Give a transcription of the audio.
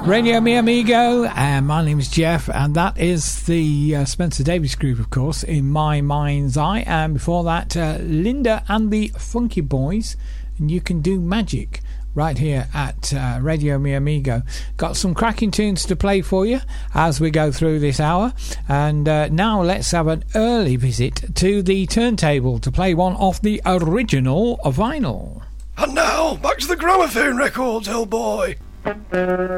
Radio Mi Amigo, and my name is Jeff, and that is the Spencer Davis Group, of course, in My Mind's Eye. And before that, Linda and the Funky Boys, and You Can Do Magic, right here at Radio Mi Amigo. Got some cracking tunes to play for you as we go through this hour. And now let's have an early visit to the turntable to play one off the original vinyl. And now, back to the gramophone records, old boy.